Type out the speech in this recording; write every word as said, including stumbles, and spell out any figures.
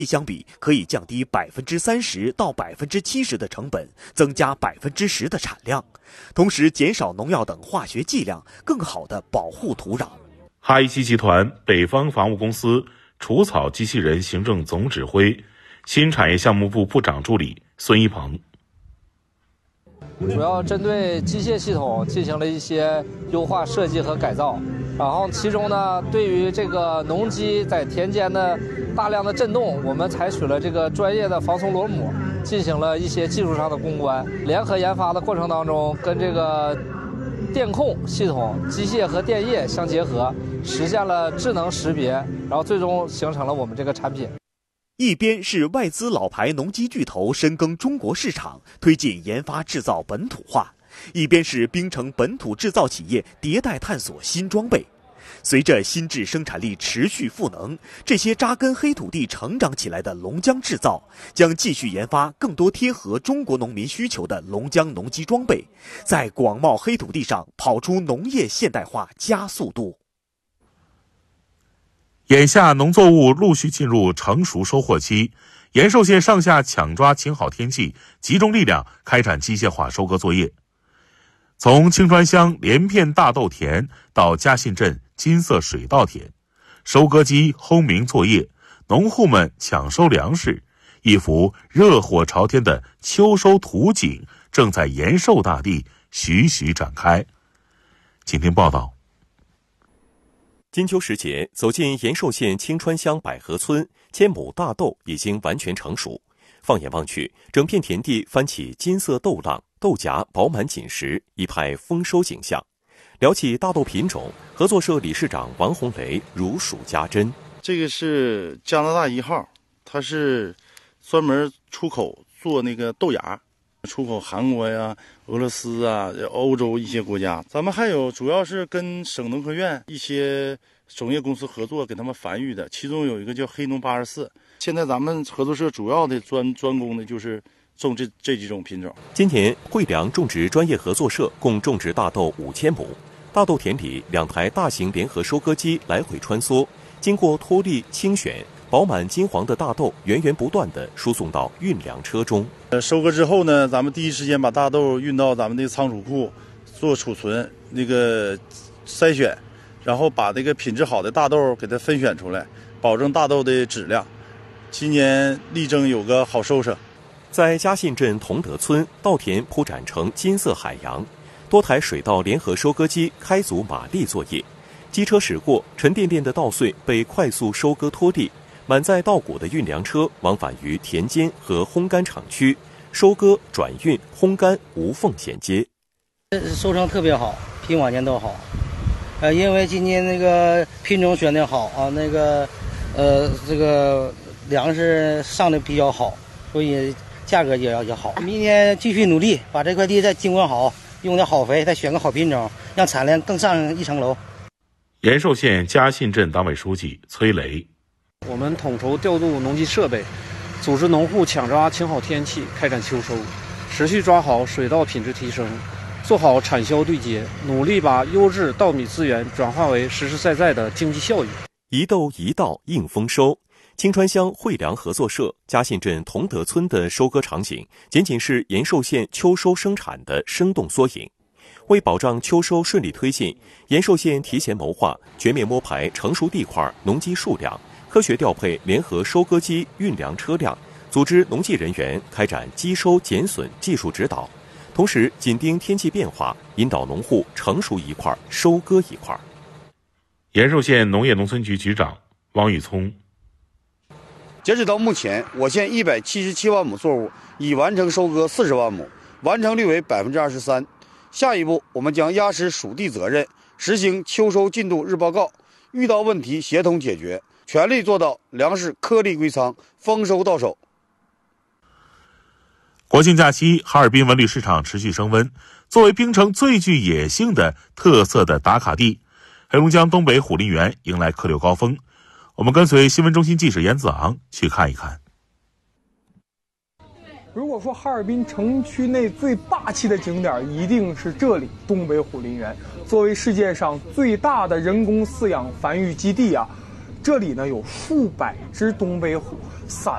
相比，可以降低百分之三十到百分之七十的成本，增加百分之十的产量，同时减少农药等化学剂量，更好地保护土壤。 哈一机集团北方防务公司除草机器人行政总指挥、新产业项目部部长助理孙一鹏。 主要针对机械系统进行了一些优化设计和改造，然后其中呢，对于这个农机在田间的大量的震动，我们采取了这个专业的防松螺母，进行了一些技术上的攻关。联合研发的过程当中，跟这个电控系统、机械和电液相结合，实现了智能识别，然后最终形成了我们这个产品。 一边是外资老牌农机巨头深耕中国市场，推进研发制造本土化，一边是冰城本土制造企业迭代探索新装备。随着新制生产力持续赋能，这些扎根黑土地成长起来的龙江制造将继续研发更多贴合中国农民需求的龙江农机装备，在广袤黑土地上跑出农业现代化加速度。 眼下农作物陆续进入成熟收获期，延寿县上下抢抓晴好天气，集中力量开展机械化收割作业。从青川乡连片大豆田到嘉信镇金色水稻田，收割机轰鸣作业，农户们抢收粮食，一幅热火朝天的秋收图景正在延寿大地徐徐展开。请听报道。 金秋时节，走进延寿县青川乡百合村，千亩大豆已经完全成熟。放眼望去，整片田地翻起金色豆浪，豆荚饱满紧实，一派丰收景象。聊起大豆品种，合作社理事长王红雷如数家珍。 这个是加拿大一号，它是专门出口做那个豆芽，出口韩国呀、俄罗斯啊、欧洲一些国家。咱们还有主要是跟省农科院一些种业公司合作，给他们繁育的，其中有一个叫黑农八十四。现在咱们合作社主要的专专攻的就是种这这几种品种。 今年惠良种植专业合作社共种植大豆五千亩，大豆田里两台大型联合收割机来回穿梭，经过脱粒清选，饱满金黄的大豆源源不断地输送到运粮车中。 呃，收割之后呢，咱们第一时间把大豆运到咱们的仓储库做储存，那个筛选，然后把这个品质好的大豆给它分选出来，保证大豆的质量。今年力争有个好收成。 在嘉信镇同德村，稻田铺展成金色海洋，多台水稻联合收割机开足马力作业，机车驶过，沉甸甸的稻穗被快速收割脱粒，满载稻谷的运粮车往返于田间和烘干厂区，收割、转运、烘干无缝衔接。 收成特别好，比往年都好。呃，因为今年那个品种选的好啊，那个呃这个粮食上的比较好，所以价格也要也好。明年继续努力，把这块地再经管好，用点好肥，再选个好品种，让产量更上一层楼。 延寿县嘉信镇党委书记崔雷。 我们统筹调度农机设备，组织农户抢抓晴好天气，开展秋收，持续抓好水稻品质提升，做好产销对接，努力把优质稻米资源转化为实实在在的经济效益。 一豆一稻应丰收。青川乡惠良合作社嘉信镇同德村的收割场景，仅仅是延寿县秋收生产的生动缩影。为保障秋收顺利推进，延寿县提前谋划，全面摸排成熟地块、农机数量，科学调配联合收割机、运粮车辆，组织农技人员开展机收减损技术指导，同时紧盯天气变化，引导农户成熟一块收割一块。 延寿县农业农村局局长汪玉聪。 截止到目前，我县一百七十七万亩作物已完成收割四十万亩，完成率为百分之二十三。下一步，我们将压实属地责任，实行秋收进度日报告，遇到问题协同解决，全力做到粮食颗粒归仓，丰收到手。 国庆假期，哈尔滨文旅市场持续升温。作为冰城最具野性的特色的打卡地，黑龙江东北虎林园迎来客流高峰。我们跟随新闻中心记者严子昂去看一看。 如果说哈尔滨城区内最霸气的景点，一定是这里——东北虎林园。作为世界上最大的人工饲养繁育基地啊， 这里呢有数百只东北虎散